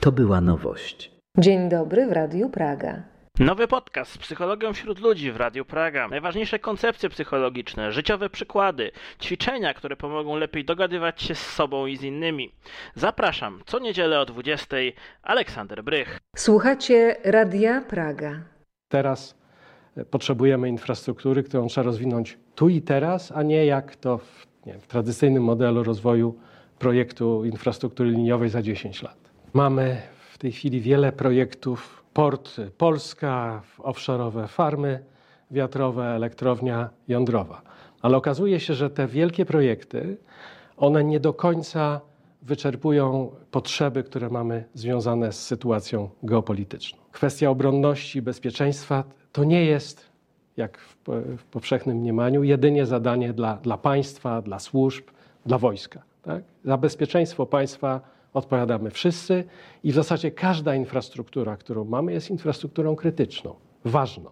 To była nowość. Dzień dobry w Radiu Praga. Nowy podcast z psychologią wśród ludzi w Radiu Praga. Najważniejsze koncepcje psychologiczne, życiowe przykłady, ćwiczenia, które pomogą lepiej dogadywać się z sobą i z innymi. Zapraszam, co niedzielę o 20:00, Aleksander Brych. Słuchacie Radia Praga. Teraz potrzebujemy infrastruktury, którą trzeba rozwinąć tu i teraz, a nie jak to w tradycyjnym modelu rozwoju projektu infrastruktury liniowej za 10 lat. Mamy w tej chwili wiele projektów, port Polska, offshore'owe farmy wiatrowe, elektrownia jądrowa. Ale okazuje się, że te wielkie projekty, one nie do końca wyczerpują potrzeby, które mamy związane z sytuacją geopolityczną. Kwestia obronności, bezpieczeństwa to nie jest, jak w powszechnym mniemaniu, jedynie zadanie dla państwa, dla służb, dla wojska. Tak? Za bezpieczeństwo państwa odpowiadamy wszyscy i w zasadzie każda infrastruktura, którą mamy, jest infrastrukturą krytyczną, ważną.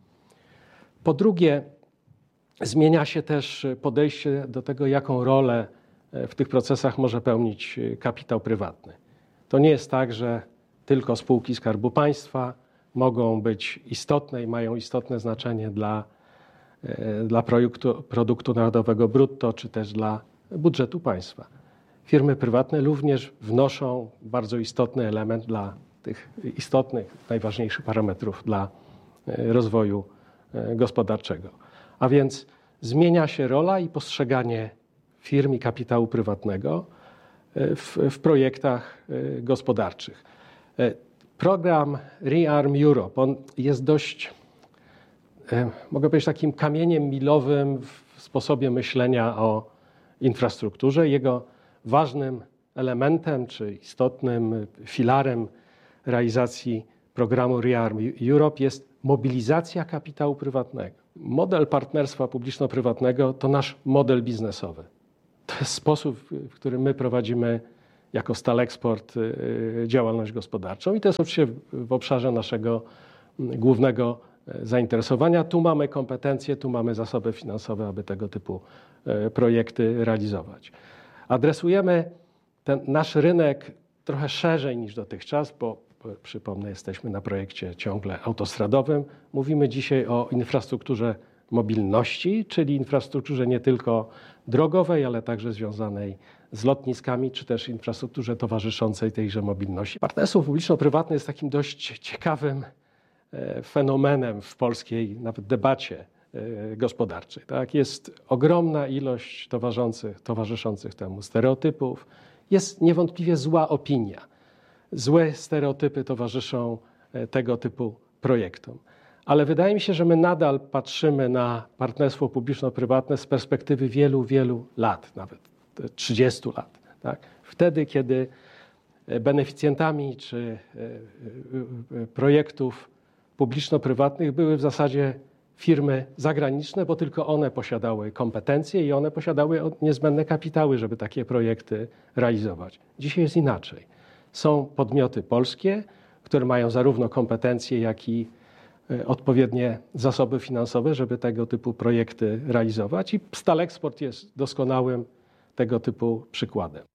Po drugie, zmienia się też podejście do tego, jaką rolę w tych procesach może pełnić kapitał prywatny. To nie jest tak, że tylko spółki Skarbu Państwa mogą być istotne i mają istotne znaczenie dla produktu narodowego brutto, czy też dla budżetu państwa. Firmy prywatne również wnoszą bardzo istotny element dla tych istotnych, najważniejszych parametrów dla rozwoju gospodarczego. A więc zmienia się rola i postrzeganie firm i kapitału prywatnego w projektach gospodarczych. Program ReArm Europe, on jest dość, mogę powiedzieć, takim kamieniem milowym w sposobie myślenia o infrastrukturze. Jego ważnym elementem czy istotnym filarem realizacji programu ReArm Europe jest mobilizacja kapitału prywatnego. Model partnerstwa publiczno-prywatnego to nasz model biznesowy. To jest sposób, w którym my prowadzimy jako Stalexport działalność gospodarczą i to jest oczywiście w obszarze naszego głównego zainteresowania. Tu mamy kompetencje, tu mamy zasoby finansowe, aby tego typu projekty realizować. Adresujemy ten nasz rynek trochę szerzej niż dotychczas, bo przypomnę, jesteśmy na projekcie ciągle autostradowym. Mówimy dzisiaj o infrastrukturze mobilności, czyli infrastrukturze nie tylko drogowej, ale także związanej z lotniskami, czy też infrastrukturze towarzyszącej tejże mobilności. Partnerstwo publiczno-prywatne jest takim dość ciekawym fenomenem w polskiej nawet debacie gospodarczej. Tak? Jest ogromna ilość towarzyszących temu stereotypów. Jest niewątpliwie zła opinia. Złe stereotypy towarzyszą tego typu projektom. Ale wydaje mi się, że my nadal patrzymy na partnerstwo publiczno-prywatne z perspektywy wielu, wielu lat, nawet 30 lat. Tak? Wtedy, kiedy beneficjentami czy projektów publiczno-prywatnych były w zasadzie firmy zagraniczne, bo tylko one posiadały kompetencje i one posiadały niezbędne kapitały, żeby takie projekty realizować. Dzisiaj jest inaczej. Są podmioty polskie, które mają zarówno kompetencje, jak i odpowiednie zasoby finansowe, żeby tego typu projekty realizować i Stalexport jest doskonałym tego typu przykładem.